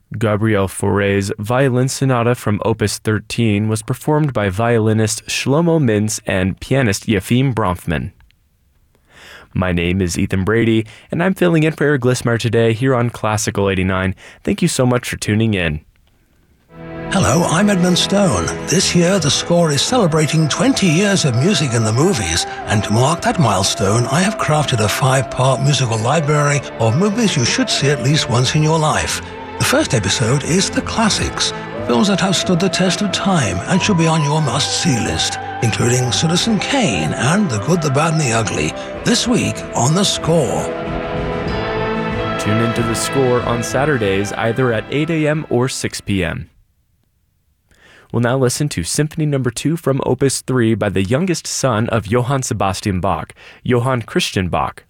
Gabriel Fauré's Violin Sonata from Opus 13 was performed by violinist Shlomo Mintz and pianist Yefim Bronfman. My name is Ethan Brady, and I'm filling in for Eric Glismar today here on Classical 89. Thank you so much for tuning in. Hello, I'm Edmund Stone. This year, the score is celebrating 20 years of music in the movies, and to mark that milestone, I have crafted a 5-part musical library of movies you should see at least once in your life. The first episode is The Classics, films that have stood the test of time and should be on your must-see list, including Citizen Kane and The Good, the Bad and the Ugly, this week on The Score. Tune into The Score on Saturdays either at 8 a.m. or 6 p.m. We'll now listen to Symphony No. 2 from Opus 3 by the youngest son of Johann Sebastian Bach, Johann Christian Bach.